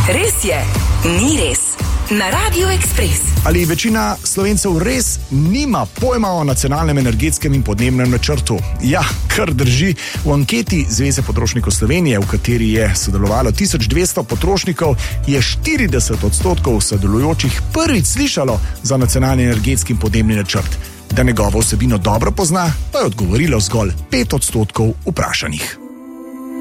Res je, ni res. Na Radio Express. Ali večina Slovencev res nima pojma o nacionalnem energetskem in podnebnem načrtu? Ja, kar drži. V anketi Zveze potrošnikov Slovenije, v kateri je sodelovalo 1200 potrošnikov, je 40% sodelujočih prvič slišalo za nacionalni energetski in podnebni načrt. Da njegovo vsebino dobro pozna, pa je odgovorilo zgolj 5% vprašanih.